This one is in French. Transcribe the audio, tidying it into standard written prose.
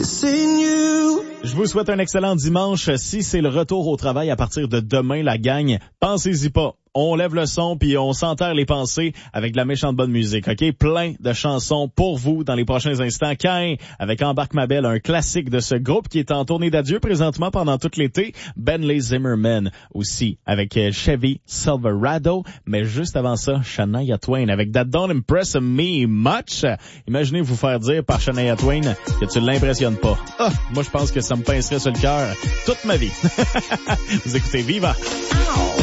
Je vous souhaite un excellent dimanche. Si c'est le retour au travail à partir de demain, la gang, pensez-y pas. On lève le son puis on s'enterre les pensées avec de la méchante bonne musique, OK? Plein de chansons pour vous dans les prochains instants. Cain avec Embarque ma belle, un classique de ce groupe qui est en tournée d'adieu présentement pendant tout l'été. Bentley Zimmerman aussi avec Chevy Silverado. Mais juste avant ça, Shania Twain avec That Don't Impress Me Much. Imaginez vous faire dire par Shania Twain que tu l'impressionnes pas. Ah, moi je pense que ça me pincerait sur le cœur toute ma vie. Vous écoutez Viva!